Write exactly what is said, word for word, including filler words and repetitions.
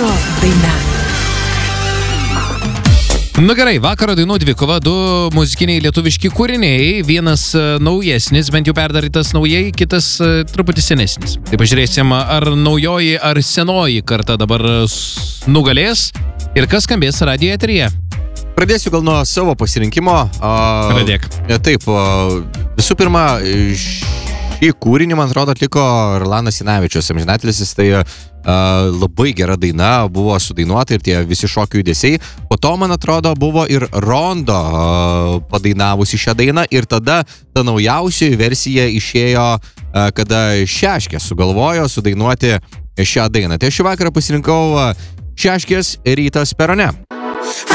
Vakaro daina. Nu gerai, vakaro dainų dvikova, du muzikiniai lietuviški kūriniai, vienas uh, naujesnis, bent jau perdarytas naujai, kitas uh, truputį senesnis. Tai pažiūrėsim, ar naujoji, ar senoji karta dabar nugalės ir kas skambės radijo eteryje. Pradėsiu gal nuo savo pasirinkimo. Uh, Pradėk. Taip, uh, visų pirma, šį kūrinį, man atrodo, atliko Rolandas Sinavičius, amžinatilis, tai uh, labai gera daina, buvo sudainuota ir tie visi šokių judesiai. Po to, man atrodo, buvo ir Rondo uh, padainavusi šią dainą ir tada ta naujausioji versija išėjo, uh, kada Šeškės sugalvojo sudainuoti šią dainą. Tai aš šį vakarą pasirinkau uh, Šeškės Rytas perone.